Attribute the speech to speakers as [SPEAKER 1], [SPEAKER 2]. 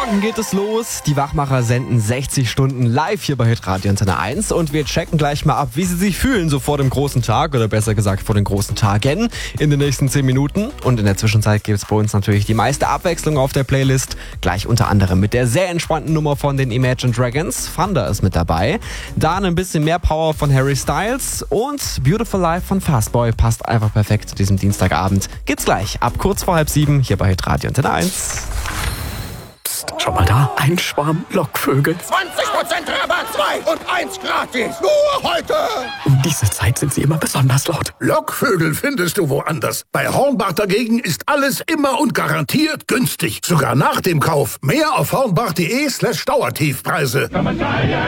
[SPEAKER 1] Morgen geht es los. Die Wachmacher senden 60 Stunden live hier bei Hitradio Antenne 1 und wir checken gleich mal ab, wie sie sich fühlen, so vor dem großen Tag oder besser gesagt vor den großen Tagen in den nächsten 10 Minuten. Und in der Zwischenzeit gibt es bei uns natürlich die meiste Abwechslung auf der Playlist. Gleich unter anderem mit der sehr entspannten Nummer von den Imagine Dragons. Thunder ist mit dabei. Dann ein bisschen mehr Power von Harry Styles und Beautiful Life von Fastboy passt einfach perfekt zu diesem Dienstagabend. Geht's gleich ab kurz vor 6:30 hier bei Hitradio Antenne 1.
[SPEAKER 2] Schau mal da, ein Schwarm Lockvögel.
[SPEAKER 3] 20% Rabatt, 2 und 1 gratis. Nur heute.
[SPEAKER 2] Um diese Zeit sind sie immer besonders laut.
[SPEAKER 3] Lockvögel findest du woanders. Bei Hornbach dagegen ist alles immer und garantiert günstig. Sogar nach dem Kauf. Mehr auf hornbach.de/Dauertiefpreise.